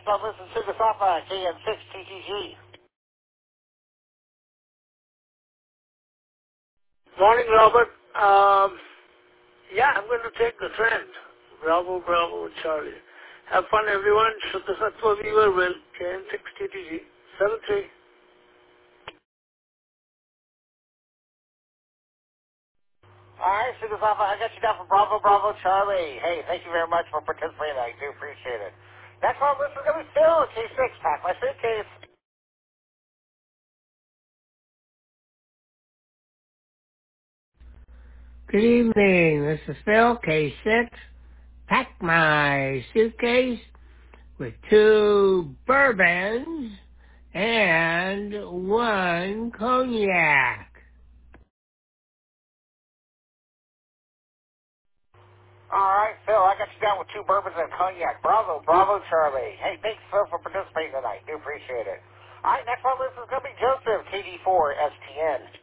Next on list is Sugasafa, KN6TTG. Morning, Robert. Yeah, I'm going to take the trend. Bravo, Bravo, Charlie. Have fun, everyone. Shuddha Sattva Weaver will. KN6TTG. 73. Alright, Sugasafa, I got you down for Bravo, Bravo, Charlie. Hey, thank you very much for participating. I do appreciate it. Next on list is going to be Phil, K6. Pack my suitcase. Good evening. This is Phil, K6. Packed my suitcase with 2 bourbons and 1 cognac. Alright, Phil, I got you down with 2 bourbons and cognac. Bravo, Bravo, Charlie. Hey, thanks, Phil, for participating tonight. Do appreciate it. Alright, next on list is going to be Joseph, KD4, STN.